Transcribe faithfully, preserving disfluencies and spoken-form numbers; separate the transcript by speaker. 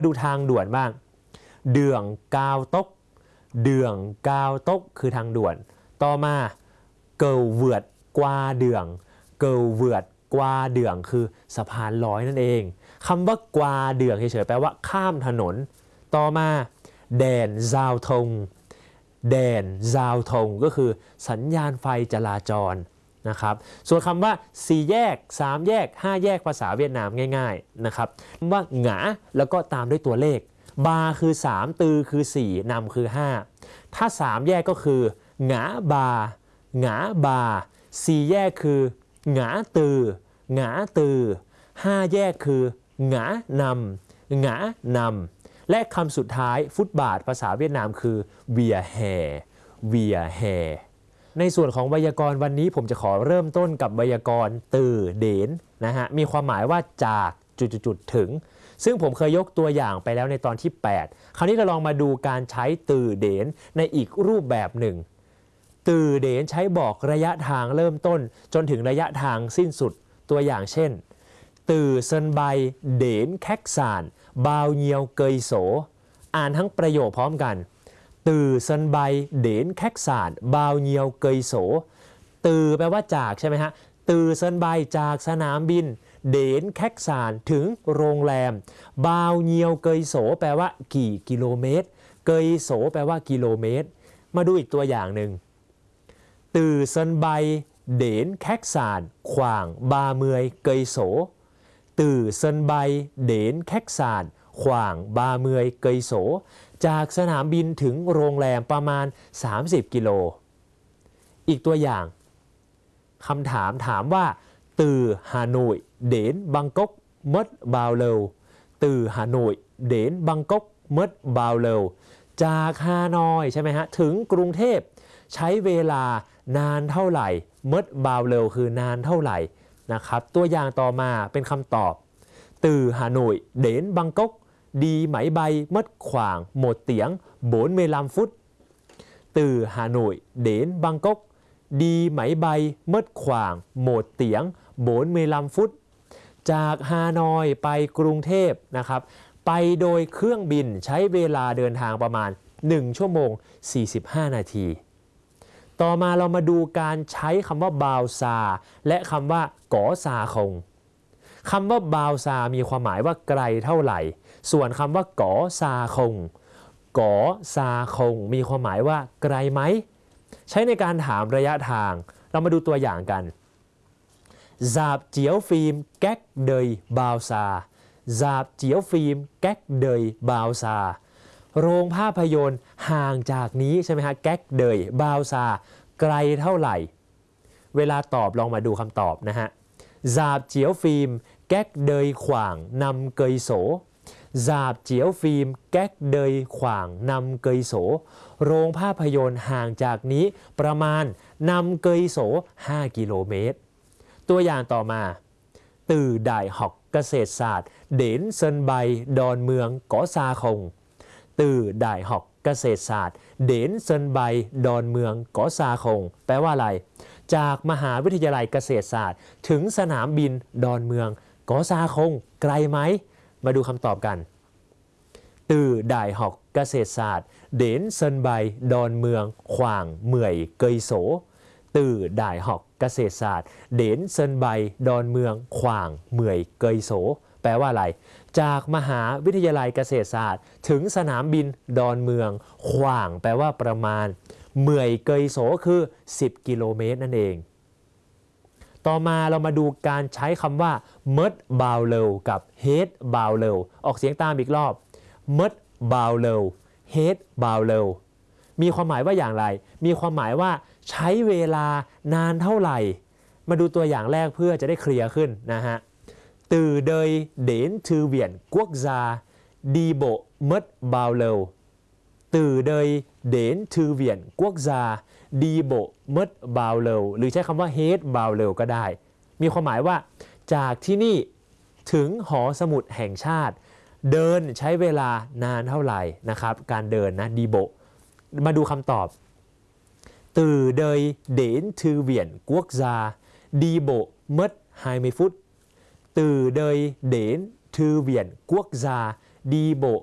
Speaker 1: ดูทางด่วนบ้างเดืองกาวตกเดืองกาวตกคือทางด่วนต่อมาเกลเวิร์ดกวาเดืองเกลเวิร์ดกวาเดืองคือสะพานลอยนั่นเองคำว่ากวาเดืองเฉยๆแปลว่าข้ามถนนต่อมาแดนซาวทงแดนซาวทงก็คือสัญญาณไฟจราจรนะครับส่วนคำว่าสี่แยกสามแยกห้าแยกภาษาเวียดนามง่ายๆนะครับคำว่าหงาแล้วก็ตามด้วยตัวเลขบาคือสามตือคือสี่นำคือห้าถ้าสามแยกก็คือหงาบาหงาบาสี่แยกคือหงาตือหงาตือห้าแยกคือหงานำหงานำและคำสุดท้ายฟุตบาทภาษาเวียดนามคือเวียแฮเวียแฮในส่วนของไวยากรณ์วันนี้ผมจะขอเริ่มต้นกับไวยากรณ์ตือเดนนะฮะมีความหมายว่าจากจุดๆถึงซึ่งผมเคยยกตัวอย่างไปแล้วในตอนที่แปดคราวนี้เราลองมาดูการใช้ตือเดนในอีกรูปแบบหนึ่งตือเดนใช้บอกระยะทางเริ่มต้นจนถึงระยะทางสิ้นสุดตัวอย่างเช่นตือเซินไบเดนแคกซานบาวเยียวเกยโสอ่านทั้งประโยคพร้อมกันตือเซินไบเดนแคกซานบาวเยียวเกยโสตือแปลว่าจากใช่ไหมฮะตือเซินไบจากสนามบินเดนแคกซานถึงโรงแรมบาวเยียวเกยโสแปลว่ากี่กิโลเมตรเกยโสแปลว่ากิโลเมตรมาดูอีกตัวอย่างหนึ่งตือเซินไบเดนแคกซานขวางบาเมยเกยโสตือเซินไบเดนแคกซานขวางบาเมยเกยโสจากสนามบินถึงโรงแรมประมาณสามสิบกิโลอีกตัวอย่างคำถามถามว่าtừ Hà Nội đến Bangkok mất bao lâu từ Hà Nội đến Bangkok mất bao lâuจากฮานอยใช่ไหมฮะถึงกรุงเทพใช้เวลานานเท่าไหร่mất bao lâuคือนานเท่าไหร่นะครับตัวอย่างต่อมาเป็นคำตอบ từ Hà Nội đến Bangkok đi máy bay mất khoảng một tiếng bốn mươi lăm phút từ Hà Nội đến Bangkok đi máy bay mất khoảng một tiếng bốn mươi lăm phútจากฮานอยไปกรุงเทพนะครับไปโดยเครื่องบินใช้เวลาเดินทางประมาณหนึ่งชั่วโมงสี่สิบห้านาทีต่อมาเรามาดูการใช้คำว่าบาวซาและคำว่าก๋อซาคงคำว่าบาวซามีความหมายว่าไกลเท่าไหร่ส่วนคำว่าก๋อซาคงก๋อซาคงมีความหมายว่าไกลไหมใช้ในการถามระยะทางเรามาดูตัวอย่างกันDạp chiếu phim cách đời bao xa Dạp chiếu phim cách đời bao xaโรงภาพยนตร์ห่างจากนี้ใช่ไหมฮะแก๊กเดยบาวซาไกลเท่าไหร่เวลาตอบลองมาดูคำตอบนะฮะ Dạp chiếu phim cách đời khoảng năm cây số Dạp chiếu phim cách đời khoảng năm cây sốโรงภาพยนตร์ห่างจากนี้ประมาณนำเกยโสห้ากิโลเมตรตัวอย่างต่อมาtừ Đại học เกษตรศาสตร์ đến sân bay ดอนเมืองก๋อซาคงtừ Đại học เกษตรศาสตร์ đến sân bay ดอนเมืองก๋อซาคงแปลว่าอะไรจากมหาวิทยาลัยเกษตรศาสตร์ถึงสนามบินดอนเมืองก๋อซาคงไกลไหมมาดูคำตอบกันtừ Đại học เกษตรศาสตร์ đến sân bay ดอนเมืองkhoảng mười cây số từ Đại học เกษตรศาสตร์ đến sân bay ดอนเมืองขวางเมื่อยเกยโสแปลว่าอะไรจากมหาวิทยาลัยเกษตรศาสตร์ถึงสนามบินดอนเมืองขวางแปลว่าประมาณเมื่อยเกยโสคือสิบกิโลเมตรนั่นเองต่อมาเรามาดูการใช้คำว่าเมิดบาวเลวกับเฮดบาวเลวออกเสียงตามอีกรอบเมิดบาวเลวเฮดบาวเลวมีความหมายว่าอย่างไรมีความหมายว่าใช้เวลานานเท่าไหร่มาดูตัวอย่างแรกเพื่อจะได้เคลียร์ขึ้นนะฮะ từ đời đến thư viện quốc gia đi bộ mất bao lâu từ đời đến thư viện quốc gia đi bộ mất bao lâuหรือใช้คำว่า hết bao lâu ก็ได้มีความหมายว่าจากที่นี่ถึงหอสมุดแห่งชาติเดินใช้เวลานานเท่าไหร่นะครับการเดินนะดีโบมาดูคำตอบtừ đời đến thư viện quốc gia đi bộ mất hai mươi phút từ đời đến thư viện quốc gia đi bộ